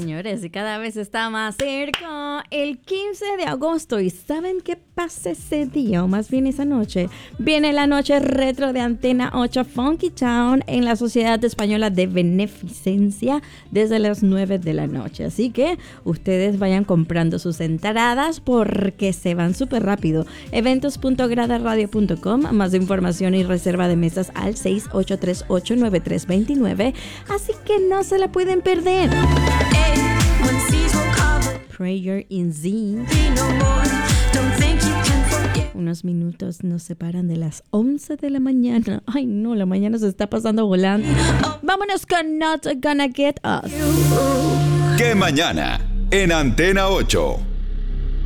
señores, y cada vez está más cerca el 15 de agosto. ¿Y saben qué pasa ese día, o más bien esa noche? Viene la noche retro de Antena 8 Funky Town en la Sociedad Española de Beneficencia desde las 9 de la noche. Así que ustedes vayan comprando sus entradas porque se van súper rápido. Eventos.gradaradio.com, más información y reserva de mesas al 6838-9329. Así que no se la pueden perder. Prayer in Z. Unos minutos nos separan de las 11 de la mañana. Ay no, la mañana se está pasando volando. Vámonos con Not Gonna Get Us. ¿Qué mañana? En Antena 8.